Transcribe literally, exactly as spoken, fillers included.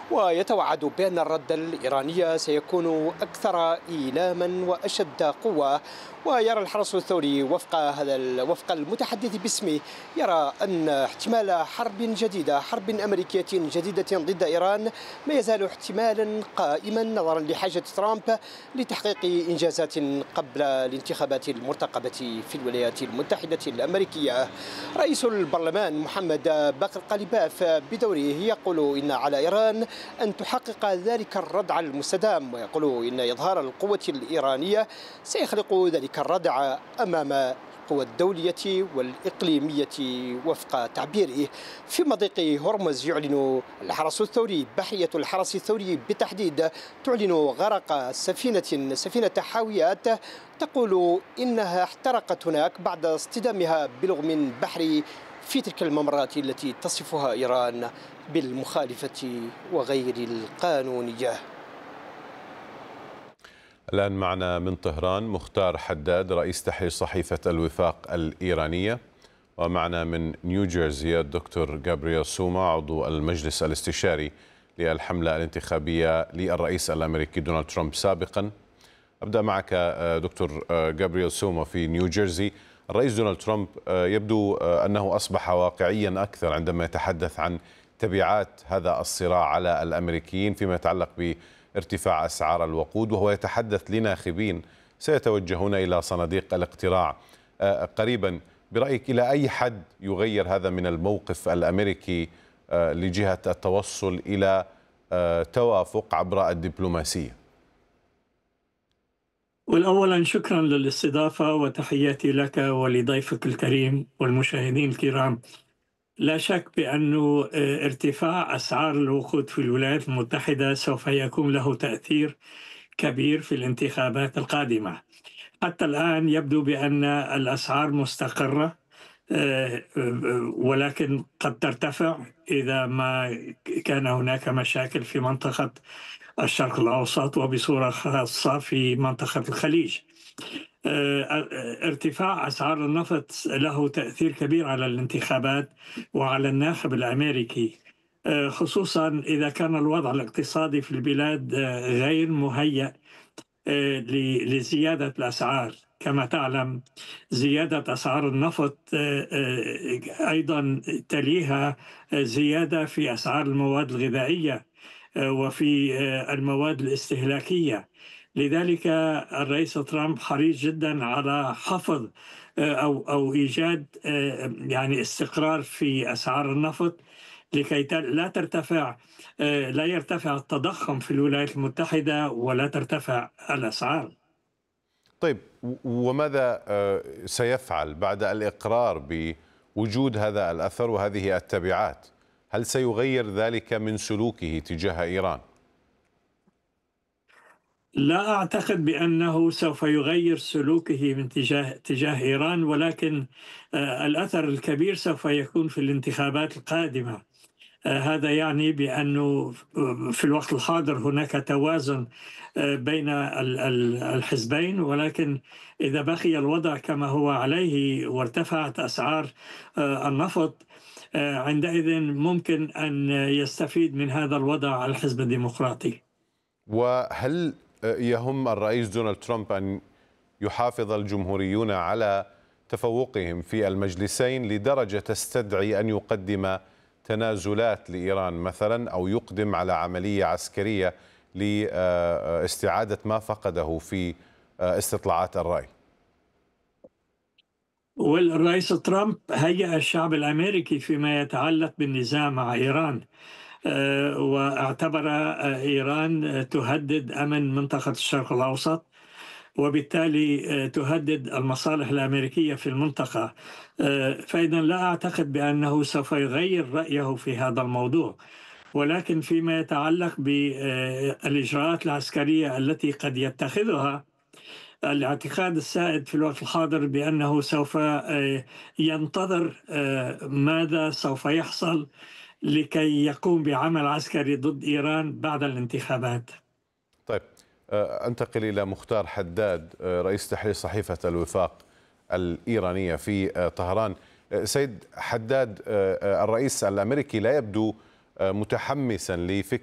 ويتوعد بأن الرد الإيراني سيكون أكثر إيلاما وأشد قوة. ويرى الحرس الثوري وفق هذا وفق المتحدث باسمه يرى أن احتمال حرب جديدة حرب أمريكية جديدة ضد إيران ما يزال احتمالا قائما نظرا لحاجة ترامب لتحقيق إنجازات قبل الانتخابات المرتقبة في الولايات المتحدة الأمريكية. رئيس البرلمان محمد باقر قليباف بدوره يقول إن على إيران أن تحقق ذلك الردع المستدام، ويقول إن إظهار القوة الإيرانية سيخلق ذلك الردع أمام القوى الدولية والإقليمية وفق تعبيره. في مضيق هرمز يعلن الحرس الثوري بحرية الحرس الثوري بالتحديد تعلن غرق سفينة سفينة حاويات تقول إنها احترقت هناك بعد اصطدامها بلغم بحري في تلك الممرات التي تصفها إيران بالمخالفة وغير القانونية. الآن معنا من طهران مختار حداد رئيس تحرير صحيفة الوفاق الإيرانية، ومعنا من نيوجيرسي الدكتور جابرييل سوما عضو المجلس الاستشاري للحملة الانتخابية للرئيس الأمريكي دونالد ترامب سابقا. أبدأ معك دكتور جابرييل سوما في نيوجيرسي. الرئيس دونالد ترامب يبدو أنه أصبح واقعيا أكثر عندما يتحدث عن تبعات هذا الصراع على الأمريكيين فيما يتعلق بارتفاع أسعار الوقود، وهو يتحدث لناخبين سيتوجهون إلى صناديق الاقتراع قريبا. برأيك إلى أي حد يغير هذا من الموقف الأمريكي لجهة التوصل إلى توافق عبر الدبلوماسية؟ والأولا شكرا للاستضافة وتحياتي لك ولضيفك الكريم والمشاهدين الكرام. لا شك بأن ارتفاع أسعار الوقود في الولايات المتحدة سوف يكون له تأثير كبير في الانتخابات القادمة. حتى الآن يبدو بأن الأسعار مستقرة، ولكن قد ترتفع إذا ما كان هناك مشاكل في منطقة الشرق الأوسط وبصورة خاصة في منطقة الخليج. ارتفاع أسعار النفط له تأثير كبير على الانتخابات وعلى الناخب الأمريكي، خصوصا إذا كان الوضع الاقتصادي في البلاد غير مهيأ لزيادة الأسعار. كما تعلم زيادة أسعار النفط أيضا تليها زيادة في أسعار المواد الغذائية وفي المواد الاستهلاكية. لذلك الرئيس ترامب حريص جدا على حفظ أو أو إيجاد يعني استقرار في أسعار النفط لكي لا ترتفع لا يرتفع التضخم في الولايات المتحدة ولا ترتفع الأسعار. طيب، وماذا سيفعل بعد الإقرار بوجود هذا الأثر وهذه التبعات؟ هل سيغير ذلك من سلوكه تجاه إيران؟ لا أعتقد بأنه سوف يغير سلوكه من تجاه تجاه إيران، ولكن الأثر الكبير سوف يكون في الانتخابات القادمة. هذا يعني بأنه في الوقت الحاضر هناك توازن بين الحزبين، ولكن إذا بقي الوضع كما هو عليه وارتفعت أسعار النفط عندئذ ممكن أن يستفيد من هذا الوضع الحزب الديمقراطي. وهل يهم الرئيس دونالد ترامب أن يحافظ الجمهوريون على تفوقهم في المجلسين لدرجة تستدعي أن يقدم تنازلات لإيران مثلا، أو يقدم على عملية عسكرية لاستعادة ما فقده في استطلاعات الرأي؟ والرئيس ترامب هيأ الشعب الأمريكي فيما يتعلق بالنزاع مع إيران، واعتبر إيران تهدد أمن منطقة الشرق الأوسط، وبالتالي تهدد المصالح الأمريكية في المنطقة. فإذا لا أعتقد بأنه سوف يغير رأيه في هذا الموضوع، ولكن فيما يتعلق بالإجراءات العسكرية التي قد يتخذها، الاعتقاد السائد في الوقت الحاضر بأنه سوف ينتظر ماذا سوف يحصل لكي يقوم بعمل عسكري ضد إيران بعد الانتخابات. طيب، أنتقل إلى مختار حداد رئيس تحرير صحيفة الوفاق الإيرانية في طهران. سيد حداد، الرئيس الأمريكي لا يبدو متحمسا لفكرة